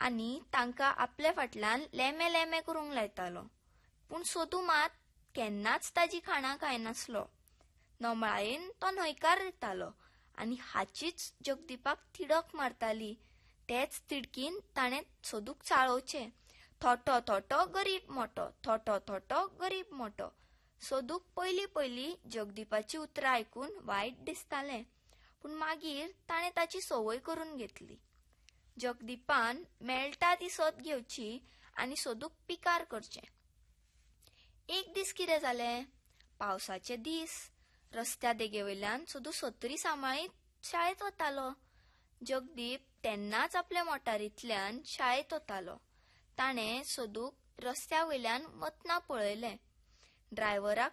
आनी तांकां आपल्या फाटल्यान लेमे लेमे करूंक लायतालो. पूण सोदू मात केन्नाच ताजी खाणां खायनासलो. नोमळायेन तो न्हयकार दितालो आनी हाचीच जगदीपाक तिडक मारताली. तेच तिडकीन ताणें सोदूक चाळोवचें. थोटो थोटो गरीब मोटो, थोटो थोटो गरीब मोटो. सोदूक पयलीं जगदीपाची उतरां आयकून वायट दिसतालें, पूण मागीर ताणें ताची संवय करून घेतली. जगदीपान मेळटा ती सोद घेवची आनी सोदूक पिकार करचें. एक दीस कितें जालें? पावसाचे दीस. रस्त्या देगेवयल्यान सोदू सत्री सांबाळीत शाळेत वतालो. जगदीप तेन्नाच आपल्या मोटारींतल्यान शाळेत वतालो. ताणें सोदूक रस्त्या वयल्यान वतना पळयलें. ड्रायव्हराक